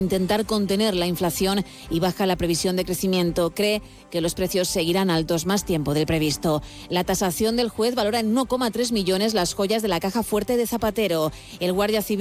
Intentar contener la inflación y baja la previsión de crecimiento. Cree que los precios seguirán altos más tiempo del previsto. La tasación del juez valora en 1,3 millones las joyas de la caja fuerte de Zapatero. El Guardia Civil